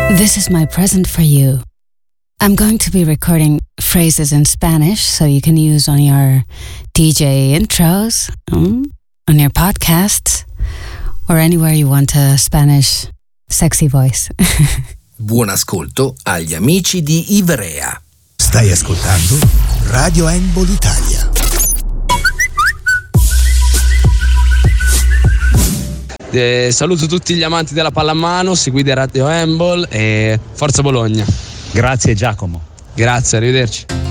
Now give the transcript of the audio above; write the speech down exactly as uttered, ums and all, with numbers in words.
This is my present for you. I'm going to be recording phrases in Spanish so you can use on your D J intros, mm, on your podcasts, or anywhere you want a Spanish sexy voice. Buon ascolto agli amici di Ivrea. Stai ascoltando Radio Handball Italia. Eh, saluto tutti gli amanti della pallamano, seguite Radio Handball e forza Bologna. Grazie Giacomo. Grazie, arrivederci.